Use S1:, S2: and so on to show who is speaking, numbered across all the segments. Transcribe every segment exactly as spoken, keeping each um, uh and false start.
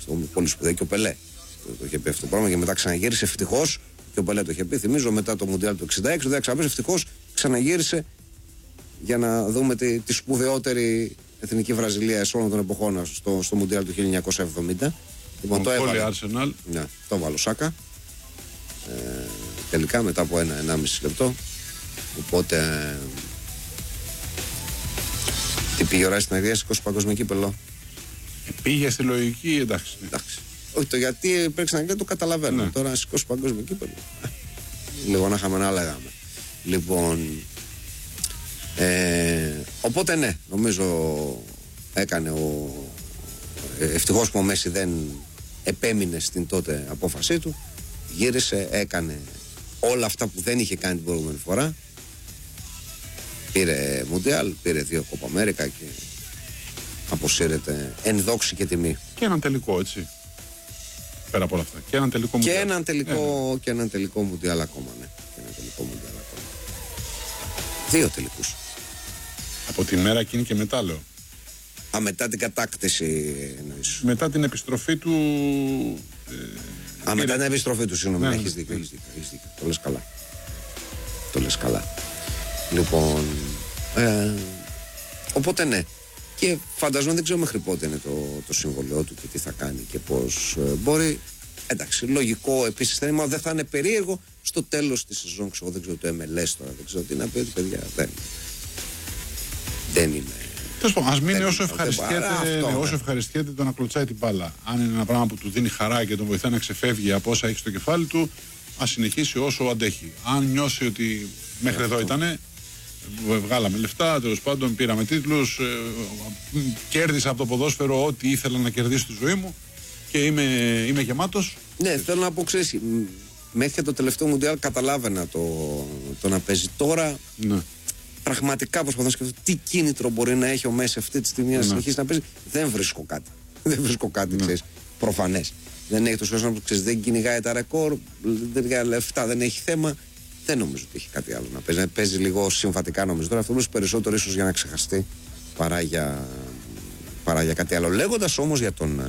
S1: στο πολύ σπουδαίο, και ο Πελέ το, το είχε πει αυτό το πράγμα, και μετά ξαναγύρισε ευτυχώς, και ο Πελέ το είχε πει, θυμίζω, μετά το Μουντιάλ του εξήντα έξι, δεν ξαναπέσει, ευτυχώς ξαναγύρισε για να δούμε τη, τη σπουδαιότερη εθνική Βραζιλία όλων των εποχών στο, στο Μουντιάλ του χίλια εννιακόσια εβδομήντα. Λοιπόν, το έβαλε.
S2: Arsenal.
S1: Ναι, το έβαλε ο Σάκα. Ε, τελικά μετά από ένα ενάμιση λεπτό. Οπότε. Ε, τι πήγε ο Ράις στην Αγγλία, σηκώσει παγκόσμιο κύπελλο.
S2: Πήγε στη λογική, εντάξει.
S1: Εντάξει. Όχι, το γιατί πρέπει στην Αγγλία το καταλαβαίνω. Ναι. Τώρα σηκώσει παγκόσμιο κύπελλο. Λίγο να είχαμε να λέγαμε. Λοιπόν. Ε, οπότε ναι, νομίζω έκανε ο. Ευτυχώς που ο Μέση δεν επέμεινε στην τότε απόφασή του. Γύρισε, έκανε όλα αυτά που δεν είχε κάνει την προηγούμενη φορά. Πήρε Μουντιάλ, πήρε δύο Κόπα Αμέρικα και αποσύρεται εν δόξη και τιμή.
S2: Και έναν τελικό, έτσι. Πέρα από όλα αυτά. Και έναν τελικό Μουντιάλ.
S1: Και έναν τελικό, ε, και έναν τελικό Μουντιάλ ακόμα, ναι. Και έναν τελικό Μουντιάλ ακόμα. Δύο τελικούς.
S2: Από τη μέρα εκείνη και μετά, λέω.
S1: Α, μετά την κατάκτηση εννοείς.
S2: Μετά την επιστροφή του.
S1: Ε, Α, μετά την επιστροφή του, συγγνώμη. Ναι, έχεις δίκιο, έχεις δίκιο, έχεις δίκιο. Το λες καλά. Το λες καλά. Λοιπόν. Ε, οπότε ναι. Και φανταζόμαι, δεν ξέρω μέχρι πότε είναι το, το συμβολαιό του και τι θα κάνει και πώς ε, μπορεί. Εντάξει, λογικό επίσης θα είναι, δεν θα είναι περίεργο στο τέλος της σεζόν. Ξέρω, δεν ξέρω το εμ ελ ες τώρα, δεν ξέρω τι να πει, παιδιά. Δεν, δεν είμαι.
S2: Τέλος πάντων, ας μείνει όσο ευχαριστιέται,
S1: αυτό,
S2: ναι, όσο
S1: ναι.
S2: ευχαριστιέται το να κλωτσάει την μπάλα. Αν είναι ένα πράγμα που του δίνει χαρά και τον βοηθάει να ξεφεύγει από όσα έχει στο κεφάλι του, ας συνεχίσει όσο αντέχει. Αν νιώσει ότι μέχρι εδώ ήτανε, βγάλαμε λεφτά, τέλος πάντων πήραμε τίτλους, ε, κέρδισα από το ποδόσφαιρο ό,τι ήθελα να κερδίσω στη ζωή μου και είμαι, είμαι γεμάτος.
S1: Ναι, έτσι. Θέλω να πω, ξέρεις, μέχρι το τελευταίο Μουντιάλ καταλάβαινα το, το να παίζει τώρα.
S2: Ναι.
S1: Πραγματικά προσπαθώ να σκεφτώ τι κίνητρο μπορεί να έχει ο Μέση αυτή τη στιγμή να συνεχίσει να παίζει. Δεν βρίσκω κάτι. Δεν βρίσκω κάτι, ναι. Ξέρεις, προφανές. Δεν έχει το σκοπό να ξέρεις, δεν κυνηγάει τα ρεκόρ, δεν κυνηγάει λεφτά, δεν έχει θέμα. Δεν νομίζω ότι έχει κάτι άλλο να παίζει. Να παίζει λίγο συμβατικά, νομίζω. Τώρα αυτό είναι περισσότερο ίσως για να ξεχαστεί παρά για, παρά για κάτι άλλο. Λέγοντας όμως για τον,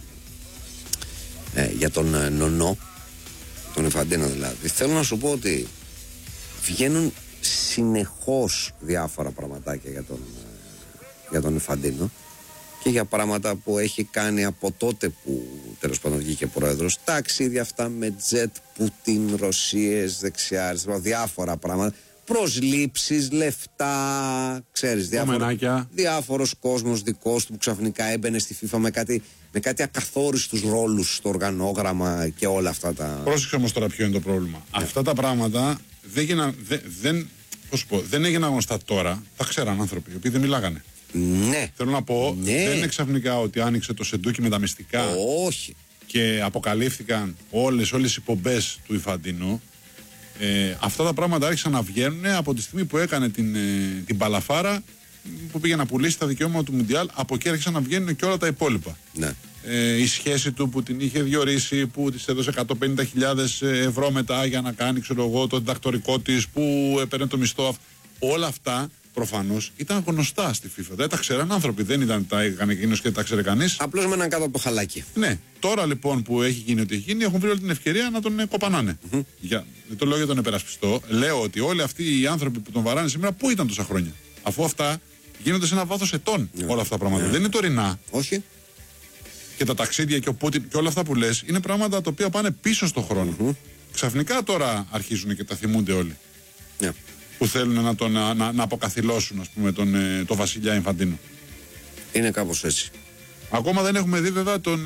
S1: ε, για τον ε, Νονό, τον Ιφαντίνο δηλαδή, θέλω να σου πω ότι βγαίνουν συνεχώς διάφορα πραγματάκια για τον, για τον Ιφαντίνο και για πράγματα που έχει κάνει από τότε που τέλος πάντων βγήκε πρόεδρος, ταξίδια αυτά με τζετ, Πούτιν, Ρωσίες, δεξιά, διάφορα πράγματα, προσλήψεις, λεφτά, ξέρεις, διάφορα, διάφορος κόσμος δικός του που ξαφνικά έμπαινε στη FIFA με κάτι, με κάτι ακαθόριστους ρόλους στο οργανόγραμμα και όλα αυτά τα...
S2: Πρόσεξε όμως τώρα ποιο είναι το πρόβλημα. Yeah. Αυτά τα πράγματα δεν, γίνα, δεν, δεν, πώς πω, δεν έγιναν γνωστά τώρα, τα ξέραν άνθρωποι οι οποίοι δεν μιλάγανε.
S1: Ναι.
S2: Θέλω να πω,
S1: ναι.
S2: Δεν είναι ξαφνικά ότι άνοιξε το σεντούκι με τα μυστικά.
S1: Όχι.
S2: Και αποκαλύφθηκαν όλες, όλες οι πομπές του Ιφαντίνου. Ε, αυτά τα πράγματα άρχισαν να βγαίνουν από τη στιγμή που έκανε την, ε, την παλαφάρα που πήγε να πουλήσει τα δικαιώματα του Μουντιάλ. Από εκεί άρχισαν να βγαίνουν και όλα τα υπόλοιπα.
S1: Ναι.
S2: Ε, η σχέση του που την είχε διορίσει, που της έδωσε εκατόν πενήντα χιλιάδες ευρώ μετά για να κάνει, ξέρω εγώ, το διδακτορικό της, που έπαιρνε το μισθό. Όλα αυτά προφανώς ήταν γνωστά στη FIFA. Δεν τα ξέραν άνθρωποι, δεν ήταν τα έκανε εκείνος και τα ξέρε κανείς.
S1: Απλώς με έναν κάτω από το χαλάκι.
S2: Ναι. Τώρα λοιπόν που έχει γίνει ό,τι έχει γίνει, έχουν βρει όλη την ευκαιρία να τον κοπανάνε. Mm-hmm. Για, δεν το λέω για τον επερασπιστό. Λέω ότι όλοι αυτοί οι άνθρωποι που τον βαράνε σήμερα, πού ήταν τόσα χρόνια. Αφού αυτά γίνονται σε ένα βάθος ετών yeah. όλα αυτά τα πράγματα. Yeah. Δεν είναι τωρινά.
S1: Όχι.
S2: Και τα ταξίδια και, ο Πούτιν, και όλα αυτά που λες είναι πράγματα τα οποία πάνε πίσω στον χρόνο. Mm-hmm. Ξαφνικά τώρα αρχίζουν και τα θυμούνται όλοι. Yeah. Που θέλουν να, τον, να, να, να αποκαθιλώσουν, ας πούμε, τον, τον βασιλιά Ινφαντίνο.
S1: Είναι κάπως έτσι.
S2: Ακόμα δεν έχουμε δει βέβαια τον,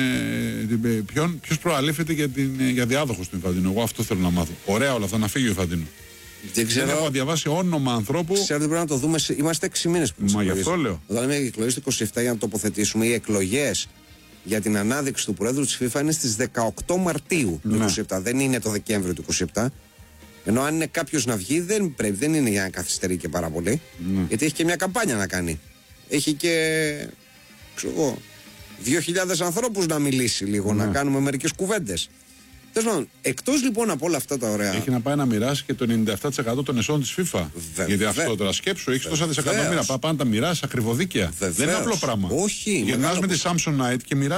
S2: ε, ποιον, ποιος προαλήφεται για, την, για διάδοχος του Ινφαντίνο. Εγώ αυτό θέλω να μάθω. Ωραία όλα αυτά, να φύγει ο Ινφαντίνο.
S1: Δεν ξέρω.
S2: Δεν έχω διαβάσει όνομα ανθρώπου.
S1: Ξέρω ότι πρέπει να το δούμε. Σε, είμαστε έξι μήνες που
S2: Μα γι' αυτό λέω.
S1: Όταν λέμε εκλογές του είκοσι επτά για να τοποθετήσουμε, οι εκλογές για την ανάδειξη του Προέδρου της FIFA είναι στις δεκαοκτώ Μαρτίου του είκοσι επτά. Δεν είναι το Δεκέμβριο του είκοσι επτά. Ενώ αν είναι κάποιος να βγει, δεν πρέπει, δεν είναι για να καθυστερεί και πάρα πολύ. Ναι. Γιατί έχει και μια καμπάνια να κάνει. Έχει και, ξέρω εγώ, δύο χιλιάδες ανθρώπους να μιλήσει λίγο, ναι. να κάνουμε μερικές κουβέντες. Εκτός λοιπόν από όλα αυτά τα ωραία.
S2: Έχει να πάει να μοιράσει και το ενενήντα επτά τοις εκατό των εσόδων της FIFA. Βε, Γιατί βε, αυτό τώρα σκέψου, έχει τόσα δισεκατομμύρια. Πάει να τα μοιράσει ακριβοδίκαια. Δεν είναι απλό πράγμα.
S1: Όχι.
S2: Γυρνάς με τη Samsonite και μοιράζει.